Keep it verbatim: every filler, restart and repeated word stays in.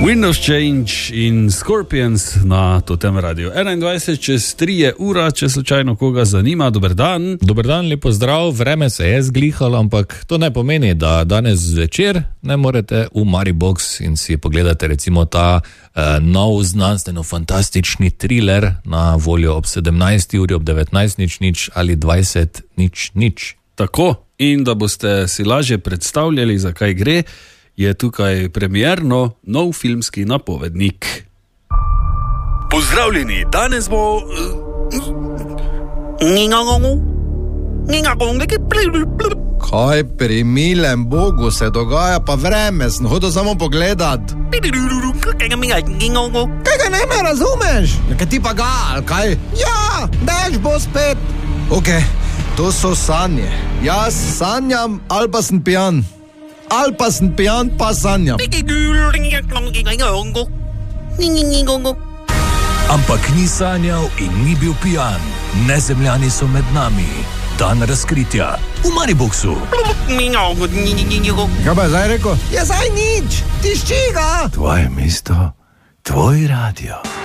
Windows Change in Scorpions na Totem Radio. enaindvajset čez tri je ura, če slučajno koga zanima. Dober dan. Dober dan, lepo zdrav. Vreme se je zglihalo, ampak to ne pomeni, da danes zvečer ne morete v Maribox in si pogledate recimo ta uh, nov znanstveno-fantastični thriller na voljo ob sedemnajsti uri, ob devetnajst nič nič ali dvajset nič nič. Tako, in da boste si lažje predstavljali, zakaj gre, je tukaj premierno nov filmski napovednik. Pozdravljeni, danes bo... Kaj pri milem Bogu se dogaja, pa vreme, sem hodil samo pogledat. Kaj ga ne me razumeš? Kaj ti pa ga, ali kaj? Ja, dež bo spet. Ok, to so sanje. Jaz sanjam, ali pa sem pijan. Ali pa sem pijan, pa sanjam. Ampak ni sanjal in ni bil pijan. Nezemljani so med nami. Dan razkritja v Mariboxu. Kaj pa je zdaj rekel? Je zdaj nič, tišči ga. Tvoje mesto, tvoj radio.